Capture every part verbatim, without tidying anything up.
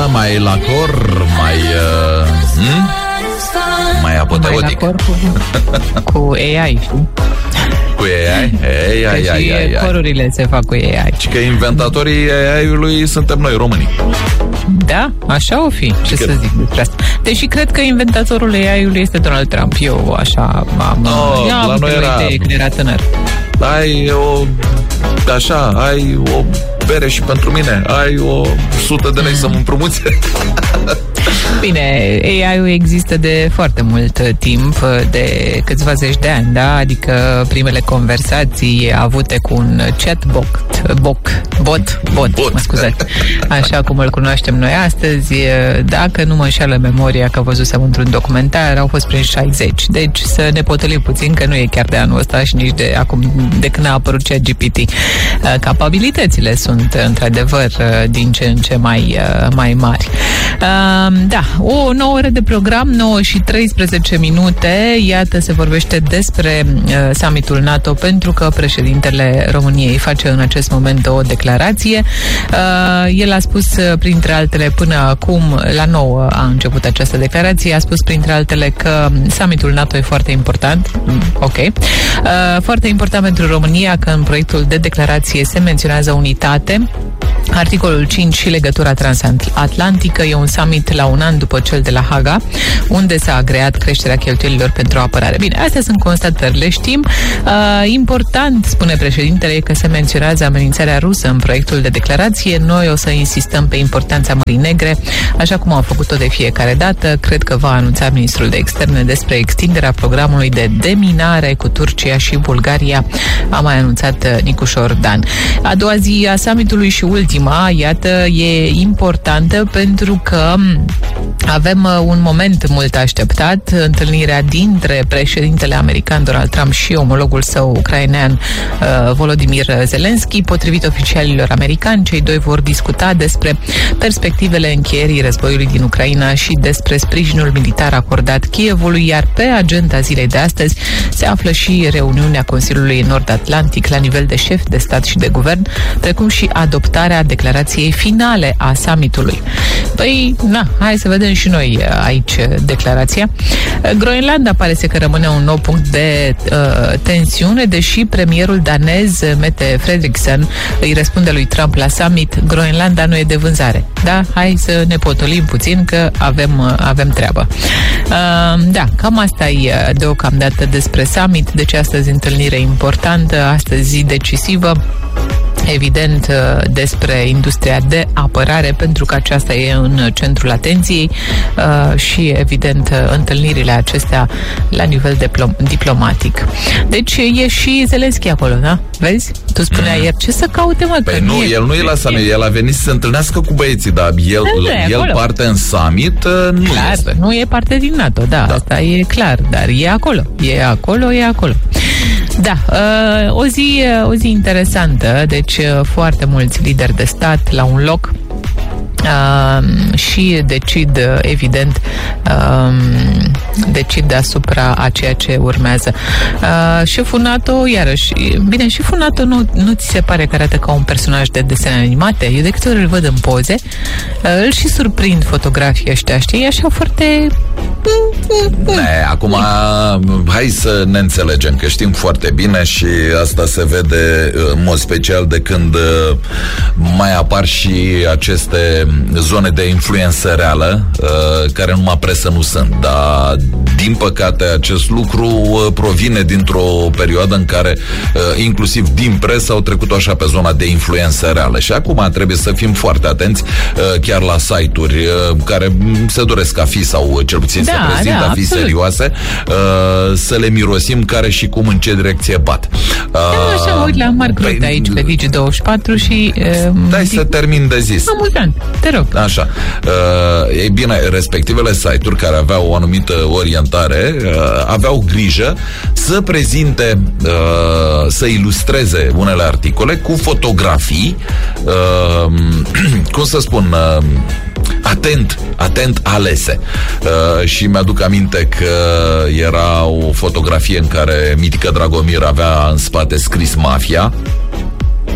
mai la cor, mai... Uh, hmm? Mai apoteotic. Mai la cor cu, cu A I, știi? Cu A I? A I, A I, A I, și corurile se fac cu A I. Și că inventatorii A I-ului suntem noi, românii. Da, așa o fi. Ce că... să zic despre asta? Deși cred că inventatorul A I-ului este Donald Trump. Eu așa am... No, eu am la noi era... idee când era tânăr. Ai o... Așa, ai o bere și pentru mine. Ai o sută de lei să mă împrumuți. Bine, A I-ul există de foarte mult timp, de câțiva zeci de ani, da? Adică primele conversații avute cu un chatbot, bot, bot, bot, bot. mă scuzați, așa cum îl cunoaștem noi astăzi, dacă nu mă înșeală memoria, că văzusem într-un documentar, au fost prin șaizeci. Deci să ne potolim puțin că nu e chiar de anul ăsta și nici de acum, de când a apărut ChatGPT. Capabilitățile sunt într-adevăr din ce în ce mai, mai mari. Da, o nouă oră de program, nouă și treisprezece minute. Iată, se vorbește despre uh, summitul NATO, pentru că președintele României face în acest moment o declarație. Uh, el a spus, uh, printre altele, până acum, la nouă a început această declarație, a spus, printre altele, că summitul NATO e foarte important. Mm, ok. Uh, foarte important pentru România, că în proiectul de declarație se menționează unitate. Articolul cinci și legătura transatlantică. E un summit la un an după cel de la Haga, unde s-a agreat creșterea cheltuielilor pentru apărare. Bine, astea sunt constatările, știm. Uh, important, spune președintele, că se menționează amenințarea rusă în proiectul de declarație. Noi o să insistăm pe importanța Mării Negre, așa cum am făcut-o de fiecare dată. Cred că va anunța ministrul de externe despre extinderea programului de deminare cu Turcia și Bulgaria, a mai anunțat Nicușor Dan. A doua zi a summitului și ultima, iată, e importantă pentru că avem un moment mult așteptat, întâlnirea dintre președintele american Donald Trump și omologul său ucrainean uh, Volodymyr Zelensky. Potrivit oficialilor americani, cei doi vor discuta despre perspectivele încheierii războiului din Ucraina și despre sprijinul militar acordat Kievului, iar pe agenda zilei de astăzi se află și reuniunea Consiliului Nord-Atlantic la nivel de șef de stat și de guvern, precum și adoptarea declarației finale a summitului. Păi, na, hai să vedem și noi aici declarația. Groenlanda pare să că rămâne un nou punct de uh, tensiune, deși premierul danez Mette Frederiksen îi răspunde lui Trump la summit: Groenlanda nu e de vânzare. Da, hai să ne potolim puțin că avem, uh, avem treabă. Uh, da, cam asta e deocamdată despre summit, deci astăzi întâlnire importantă, astăzi zi decisivă. Evident, despre industria de apărare, pentru că aceasta e în centrul atenției uh, și, evident, întâlnirile acestea la nivel diplom- diplomatic. Deci e și Zelensky acolo, da? Vezi? Tu spuneai ieri, ce să caute, mă? Păi nu, el nu e la summit, el a venit să se întâlnească cu băieții, dar el, el parte în summit, nu clar, este. Nu e parte din NATO, da, da, asta e clar, dar e acolo, e acolo, e acolo. Da, uh, o zi, o zi interesantă, deci uh, foarte mulți lideri de stat la un loc. Uh, și decid, evident, uh, decid asupra a ceea ce urmează. Uh, șeful NATO, iarăși, bine, șeful NATO nu, nu ți se pare că arată ca un personaj de desene animate? Eu de câte ori îl văd în poze, uh, îl și surprind fotografii ăștia, știi? E așa foarte... Ne, acum, hai să ne înțelegem, că știm foarte bine și asta se vede în mod special de când mai apar și aceste zone de influență reală, care numai presă nu sunt, dar din păcate acest lucru provine dintr-o perioadă în care inclusiv din presă au trecut așa pe zona de influență reală și acum trebuie să fim foarte atenți chiar la site-uri care se doresc a fi sau cel puțin da, se prezintă da, a fi absolut. serioase, să le mirosim care și cum în ce direcție bat. Da, așa, uit la Marc Rutte aici pe Digi douăzeci și patru și dai să termin de zis. Amuzant, te rog. Așa. Uh, ei bine, respectivele site-uri care aveau o anumită orientare uh, aveau grijă să prezinte, uh, să ilustreze unele articole cu fotografii, uh, cum să spun, uh, atent, atent alese. Uh, și mi-aduc aminte că era o fotografie în care Mitică Dragomir avea în spate scris Mafia.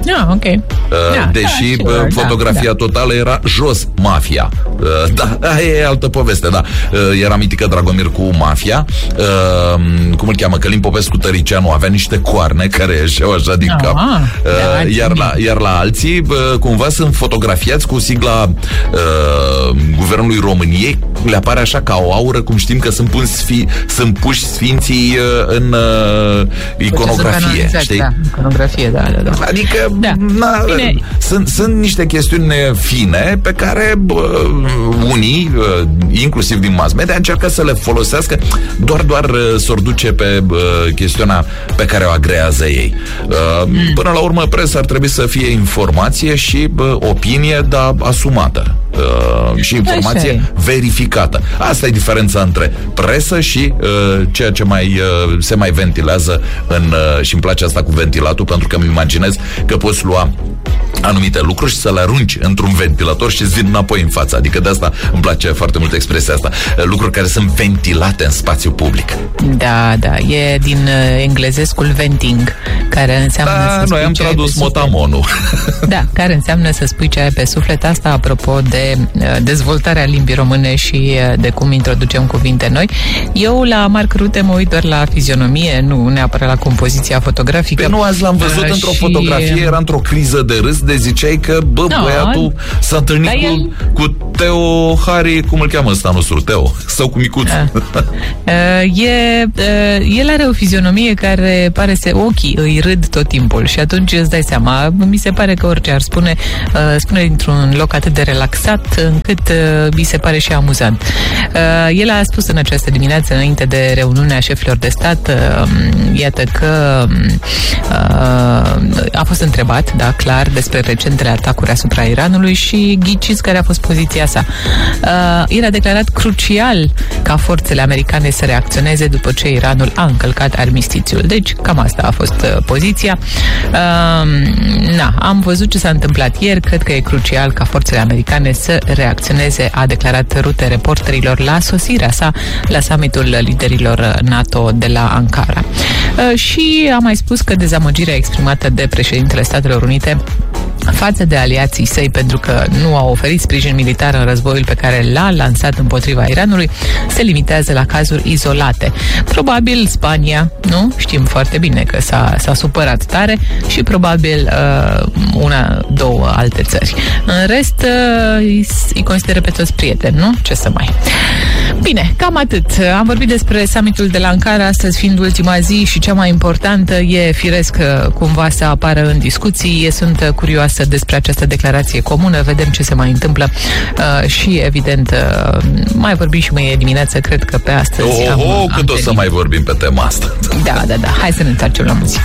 Ah, ok. Uh, da, deși da, sure, fotografia da, totală era jos mafia. Uh, da, e altă poveste, da. Uh, era mitică Dragomir cu mafia. Uh, cum îl cheamă? Călin Popescu Tăricianu avea niște coarne care ieșeau așa din cap. Uh, da, iar, la, iar la alții, uh, cumva sunt fotografiați cu sigla uh, Guvernului României. Le apare așa ca o aură, cum știm că sunt, pun sfi, sunt puși sfinții uh, în uh, iconografie. Știi? Da, iconografie, da, da, da. Adică da. Na, sunt, sunt niște chestiuni fine pe care bă, unii, inclusiv din mass media, încearcă să le folosească doar, doar s-or duce pe bă, chestiunea pe care o agrează ei. Mm. Până la urmă, presa ar trebui să fie informație și bă, opinie, dar asumată. Uh, și informație verificată. Asta e diferența între presă și uh, ceea ce mai uh, se mai ventilează în, uh, și îmi place asta cu ventilatul, pentru că îmi imaginez că poți lua anumite lucruri și să le arunci într-un ventilator și îți vin înapoi în față. Adică de asta îmi place foarte mult expresia asta. Lucruri care sunt ventilate în spațiu public. Da, da. E din uh, englezescul venting, care înseamnă da, să noi am tradus motamonul. Da, care înseamnă să spui ce ai pe suflet. Asta apropo de uh, dezvoltarea limbii române și uh, de cum introducem cuvinte noi. Eu la Marc Rute mă uit doar la fizionomie, nu neapărat la compoziția fotografică. Pe nu azi l-am văzut uh, într-o și... fotografie, era într-o criză de râs, de ziceai că, bă, no, băiatul s-a întâlnit cu, el... cu Teo Hari, cum îl cheamă ăsta nostru, Teo, sau cu micuțul. Uh, uh, e, uh, el are o fizionomie care pare să ochii îi râd tot timpul și atunci îți dai seama, mi se pare că orice ar spune, uh, spune dintr-un loc atât de relaxat încât uh, mi se pare și amuzant. Uh, el a spus în această dimineață, înainte de reuniunea șefilor de stat, uh, iată că uh, a fost întrebat, da, clar, despre recentele atacuri asupra Iranului și ghiciți care a fost poziția sa. Uh, el a declarat crucial ca forțele americane să reacționeze după ce Iranul a încălcat armistițiul. Deci, cam asta a fost uh, poziția. Uh, na, am văzut ce s-a întâmplat ieri, cred că e crucial ca forțele americane să reacționeze, a declarat Rute reporterilor la sosirea sa la summitul liderilor NATO de la Ankara. Uh, și a mai spus că dezamăgirea exprimată de președintele Statelor Unite față de aliații săi pentru că nu au oferit sprijin militar în războiul pe care l-a lansat împotriva Iranului se limitează la cazuri izolate. Probabil Spania, nu? Știm foarte bine că s-a, s-a supărat tare și probabil uh, una, două alte țări. În rest, uh, îi, îi consideră pe toți prieteni, nu? Ce să mai... Bine, cam atât. Am vorbit despre summitul de la Ankara, astăzi fiind ultima zi și cea mai importantă, e firesc cumva să apară în discuții. Sunt curioasă despre această declarație comună, vedem ce se mai întâmplă uh, și, evident, uh, mai vorbim și mâine dimineață, cred că pe astăzi oh, am, oh, am cât o să mai vorbim pe tema asta. Da, da, da. Hai să ne întoarcem la muzică.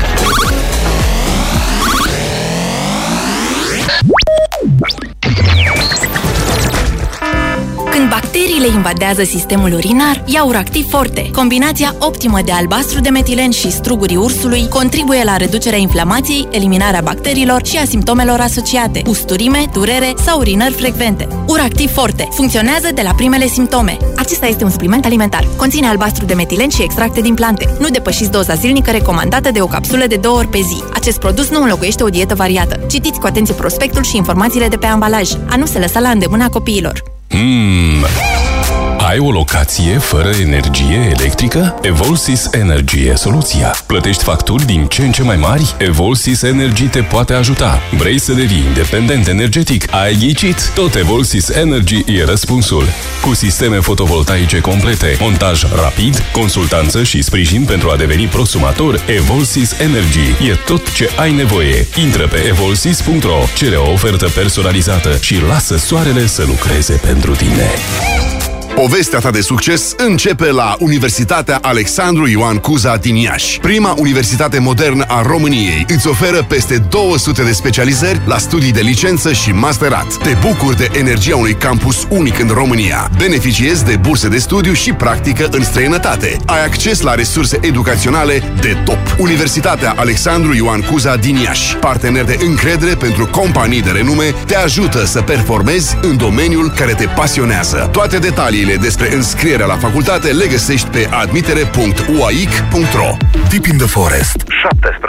Când bacteriile invadează sistemul urinar, ia Uractiv Forte. Combinația optimă de albastru de metilen și strugurii ursului contribuie la reducerea inflamației, eliminarea bacteriilor și a simptomelor asociate, usturime, durere sau urinări frecvente. Uractiv Forte funcționează de la primele simptome. Acesta este un supliment alimentar. Conține albastru de metilen și extracte din plante. Nu depășiți doza zilnică recomandată de o capsulă de două ori pe zi. Acest produs nu înlocuiește o dietă variată. Citiți cu atenție prospectul și informațiile de pe ambalaj. A nu se lăsa la îndemâna copiilor. Hmm. Ai o locație fără energie electrică? Evolsys Energy e soluția. Plătești facturi din ce în ce mai mari? Evolsys Energy te poate ajuta. Vrei să devii independent energetic? Ai ghicit? Tot Evolsys Energy e răspunsul. Cu sisteme fotovoltaice complete, montaj rapid, consultanță și sprijin pentru a deveni prosumator, Evolsys Energy e tot ce ai nevoie. Intră pe evolsys punct ro, cere o ofertă personalizată și lasă soarele să lucreze pentru tine. Povestea ta de succes începe la Universitatea Alexandru Ioan Cuza din Iași. Prima universitate modernă a României îți oferă peste două sute de specializări la studii de licență și masterat. Te bucuri de energia unui campus unic în România. Beneficiezi de burse de studiu și practică în străinătate. Ai acces la resurse educaționale de top. Universitatea Alexandru Ioan Cuza din Iași, partener de încredere pentru companii de renume, te ajută să performezi în domeniul care te pasionează. Toate detaliile despre înscrierea la facultate le găsești pe admitere punct u a i c punct ro. Deep in the Forest. șaptesprezece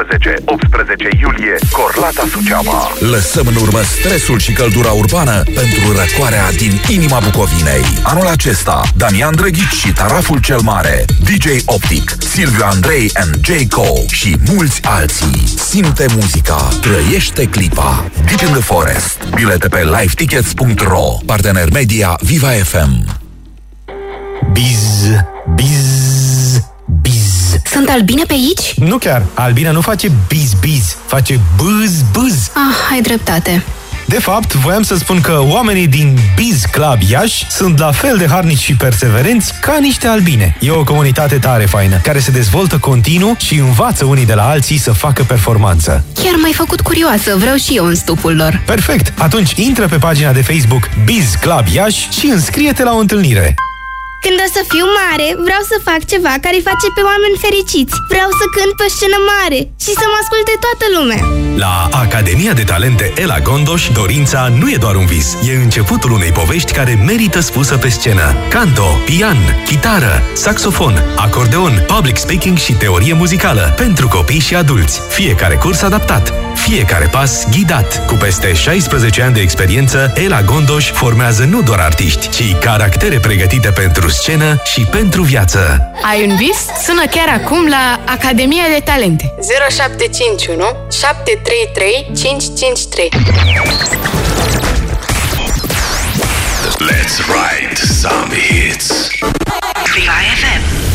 șaisprezece optsprezece iulie, Corlata, Suceava. Lăsăm în urmă stresul și căldura urbană pentru răcoarea din inima Bucovinei. Anul acesta, Damian Drăghici și Taraful cel Mare, D J Optic, Silviu Andrei and J. Cole și mulți alții. Simte muzica, trăiește clipa. Deep in the Forest. Bilete pe live tickets punct ro. Partener media Viva F M. Biz, biz, biz. Sunt Albine pe aici? Nu chiar. Albina nu face biz, biz. Face bâz, bâz. Ah, ai dreptate. De fapt, voiam să spun că oamenii din Biz Club Iași sunt la fel de harnici și perseverenți ca niște albine. E o comunitate tare faină, care se dezvoltă continuu și învață unii de la alții să facă performanță. Chiar m-ai făcut curioasă, vreau și eu în stupul lor. Perfect! Atunci intră pe pagina de Facebook Biz Club Iași și înscrie-te la o întâlnire. Când o să fiu mare, vreau să fac ceva care îi face pe oameni fericiți. Vreau să cânt pe scenă mare și să mă asculte toată lumea. La Academia de Talente Ela Gondoș, dorința nu e doar un vis. E începutul unei povești care merită spusă pe scenă. Canto, pian, chitară, saxofon, acordeon, public speaking și teorie muzicală. Pentru copii și adulți. Fiecare curs adaptat. Fiecare pas ghidat. Cu peste șaisprezece ani de experiență, Ela Gondoș formează nu doar artiști, ci caractere pregătite pentru scenă și pentru viață. Ai un vis? Sună chiar acum la Academia de Talente. zero șapte cinci unu șapte trei trei cinci cinci trei. Let's write some hits. Viva F M.